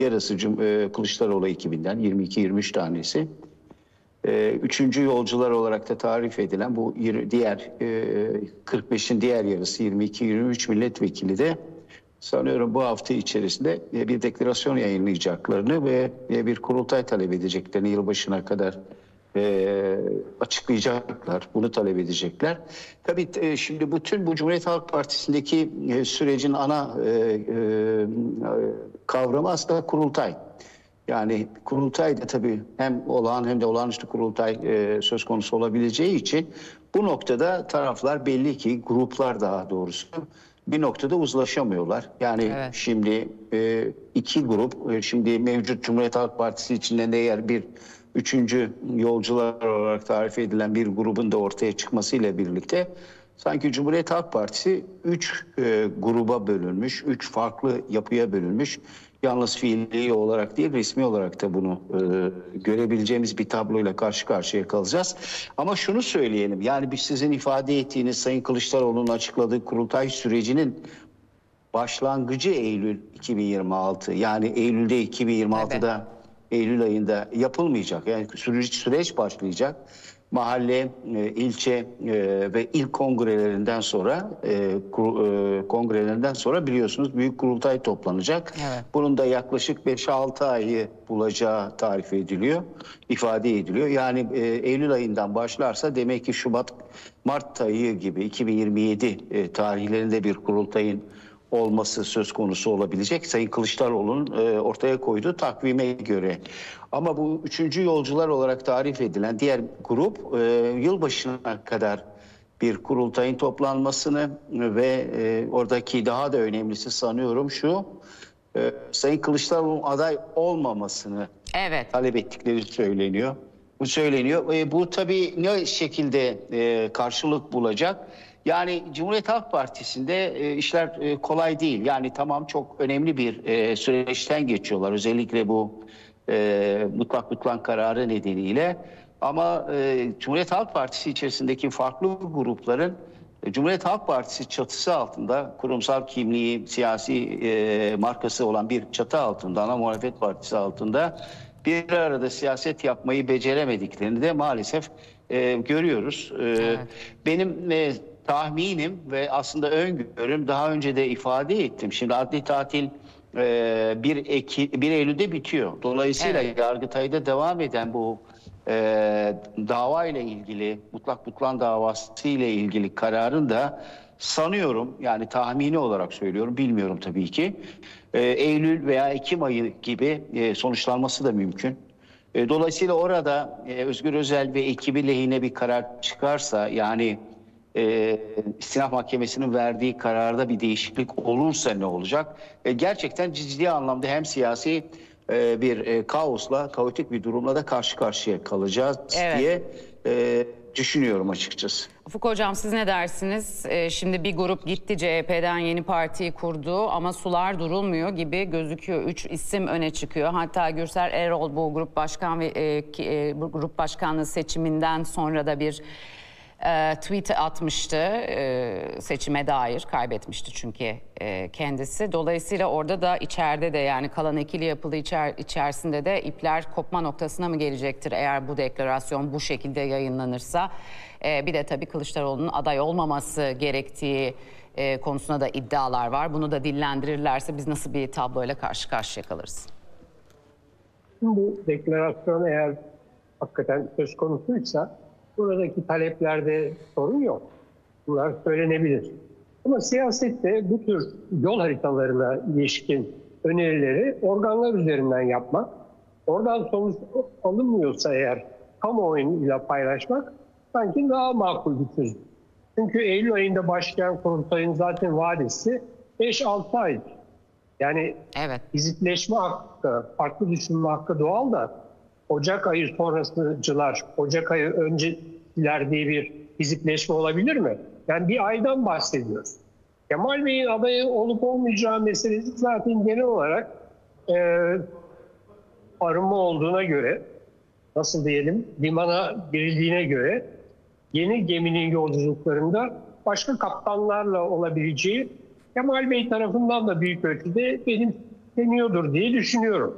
yarısı Kılıçdaroğlu ekibinden 22-23 tanesi. Üçüncü yolcular olarak da tarif edilen bu diğer 45'in diğer yarısı 22-23 milletvekili de sanıyorum bu hafta içerisinde bir deklarasyon yayınlayacaklarını ve bir kurultay talep edeceklerini yılbaşına kadar açıklayacaklar. Bunu talep edecekler. Tabii şimdi bütün bu Cumhuriyet Halk Partisi'ndeki sürecin ana kavramı aslında kurultay. Yani kurultay da tabii hem olağan hem de olağanüstü kurultay söz konusu olabileceği için bu noktada taraflar belli ki gruplar daha doğrusu bir noktada uzlaşamıyorlar. Yani Evet. şimdi iki grup şimdi mevcut Cumhuriyet Halk Partisi içinde de eğer bir üçüncü yolcular olarak tarif edilen bir grubun da ortaya çıkmasıyla birlikte sanki Cumhuriyet Halk Partisi üç gruba bölünmüş, üç farklı yapıya bölünmüş. Yalnız fiili olarak değil, resmi olarak da bunu görebileceğimiz bir tabloyla karşı karşıya kalacağız. Ama şunu söyleyelim, yani biz sizin ifade ettiğiniz Sayın Kılıçdaroğlu'nun açıkladığı kurultay sürecinin başlangıcı Eylül 2026. Yani Eylül'de 2026'da Eylül ayında yapılmayacak. Yani süreç başlayacak. Mahalle, ilçe ve il kongrelerinden sonra biliyorsunuz büyük kurultay toplanacak. Evet. Bunun da yaklaşık 5-6 ayı bulacağı tarif ediliyor, ifade ediliyor. Yani Eylül ayından başlarsa demek ki Mart ayı gibi 2027 tarihlerinde bir kurultayın olması söz konusu olabilecek Sayın Kılıçdaroğlu'nun ortaya koyduğu takvime göre. Ama bu üçüncü yolcular olarak tarif edilen diğer grup yılbaşına kadar bir kurultayın toplanmasını ve oradaki daha da önemlisi sanıyorum şu Sayın Kılıçdaroğlu'nun aday olmamasını talep ettikleri söyleniyor. Bu söyleniyor. Bu tabii ne şekilde karşılık bulacak? Yani Cumhuriyet Halk Partisi'nde işler kolay değil. Yani tamam çok önemli bir süreçten geçiyorlar. Özellikle bu mutlak bıklan kararı nedeniyle. Ama Cumhuriyet Halk Partisi içerisindeki farklı grupların Cumhuriyet Halk Partisi çatısı altında kurumsal kimliği, siyasi markası olan bir çatı altında, ana muhalefet partisi altında bir arada siyaset yapmayı beceremediklerini de maalesef görüyoruz. Benim tahminim ve aslında öngörüm daha önce de ifade ettim. Şimdi adli tatil 1 Eylül'de bitiyor. Dolayısıyla Yargıtay'da devam eden bu dava ile ilgili mutlak butlan davası ile ilgili kararın da sanıyorum yani tahmini olarak söylüyorum bilmiyorum tabii ki Eylül veya Ekim ayı gibi sonuçlanması da mümkün. Dolayısıyla orada Özgür Özel ve ekibi lehine bir karar çıkarsa yani İstinaf Mahkemesi'nin verdiği kararda bir değişiklik olursa ne olacak? Gerçekten ciddi anlamda hem siyasi bir kaosla, kaotik bir durumla da karşı karşıya kalacağız diye düşünüyorum açıkçası. Ufuk Hocam siz ne dersiniz? Şimdi bir grup gitti CHP'den yeni partiyi kurdu ama sular durulmuyor gibi gözüküyor. 3 isim öne çıkıyor. Hatta Gürsel Erol bu grup başkan ve grup başkanlığı seçiminden sonra da bir tweet atmıştı seçime dair, kaybetmişti çünkü kendisi. Dolayısıyla orada da içeride de yani kalan ikili yapılı içerisinde de ipler kopma noktasına mı gelecektir eğer bu deklarasyon bu şekilde yayınlanırsa? Bir de tabii Kılıçdaroğlu'nun aday olmaması gerektiği konusunda da iddialar var. Bunu da dillendirirlerse biz nasıl bir tabloyla karşı karşıya kalırız? Bu deklarasyon eğer hakikaten söz konusuysa buradaki taleplerde sorun yok. Bunlar söylenebilir. Ama siyasette bu tür yol haritalarına ilişkin önerileri organlar üzerinden yapmak, oradan sonuç alınmıyorsa eğer kamuoyuyla paylaşmak sanki daha makul bir çözüm. Çünkü Eylül ayında başlayan kurultayın zaten vadesi 5-6 aydır. Yani hizipleşme hakkı, farklı düşünme hakkı doğal da Ocak ayı sonrasıcılar, Ocak ayı önceler diye bir hizipleşme olabilir mi? Yani bir aydan bahsediyoruz. Kemal Bey'in adayı olup olmayacağı meselesi zaten genel olarak arınma olduğuna göre, nasıl diyelim, limana girildiğine göre yeni geminin yolculuklarında başka kaptanlarla olabileceği Kemal Bey tarafından da büyük ölçüde benimseniyordur diye düşünüyorum.